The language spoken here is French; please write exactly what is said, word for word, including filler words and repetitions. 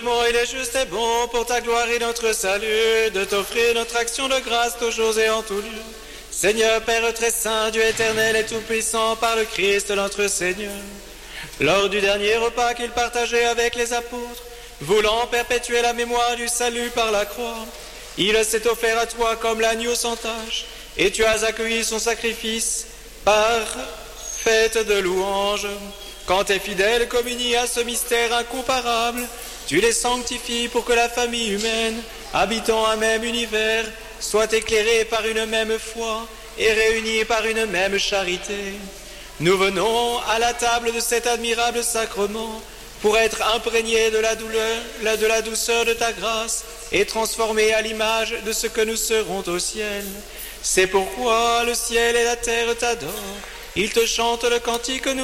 Il est juste et bon pour ta gloire et notre salut de t'offrir notre action de grâce toujours et en tout lieu. Seigneur Père très saint, Dieu éternel et tout-puissant, par le Christ notre Seigneur. Lors du dernier repas qu'il partageait avec les apôtres, voulant perpétuer la mémoire du salut par la croix, il s'est offert à toi comme l'agneau sans tache, et tu as accueilli son sacrifice par fête de louange. Quand tes fidèles communient à ce mystère incomparable, tu les sanctifies pour que la famille humaine, habitant un même univers, soit éclairée par une même foi et réunie par une même charité. Nous venons à la table de cet admirable sacrement pour être imprégnés de la douleur, de la douceur de ta grâce et transformés à l'image de ce que nous serons au ciel. C'est pourquoi le ciel et la terre t'adorent. Ils te chantent le cantique